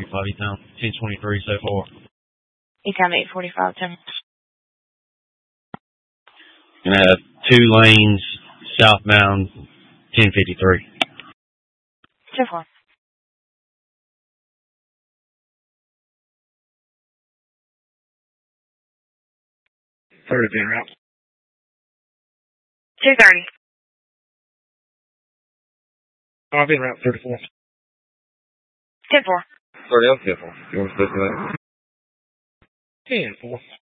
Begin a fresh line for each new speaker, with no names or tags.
E-Town, 1023 so far.
E-Town 845, 10.
Gonna have 2 lanes southbound, 1053.
2-4.
Third in route.
230.
I've been route 34.
10-4.
30 on 10-4. You want to stick to that? 10-4.